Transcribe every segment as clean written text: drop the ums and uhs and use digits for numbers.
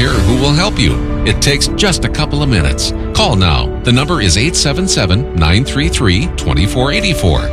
volunteer who will help you. It takes just a couple of minutes. Call now. The number is 877-933-2484.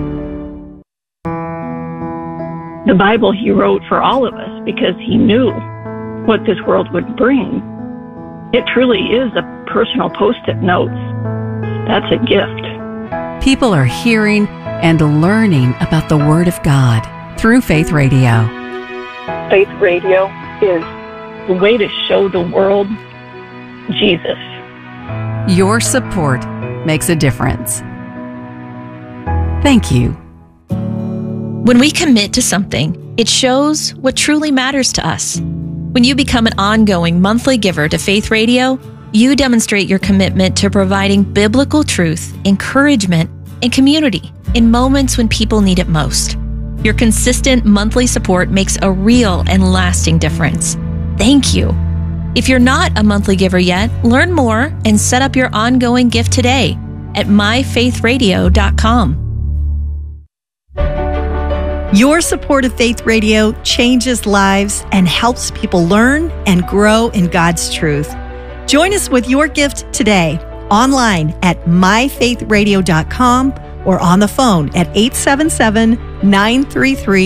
The Bible he wrote for all of us because he knew what this world would bring. It truly is a personal Post-it notes. That's a gift. People are hearing and learning about the Word of God through Faith Radio. Faith Radio is the way to show the world Jesus. Your support makes a difference. Thank you. When we commit to something, it shows what truly matters to us. When you become an ongoing monthly giver to Faith Radio, you demonstrate your commitment to providing biblical truth, encouragement, and community in moments when people need it most. Your consistent monthly support makes a real and lasting difference. Thank you. If you're not a monthly giver yet, learn more and set up your ongoing gift today at myfaithradio.com. Your support of Faith Radio changes lives and helps people learn and grow in God's truth. Join us with your gift today, online at myfaithradio.com or on the phone at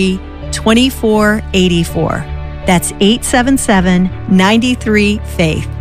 877-933-2484. That's 877-93-FAITH.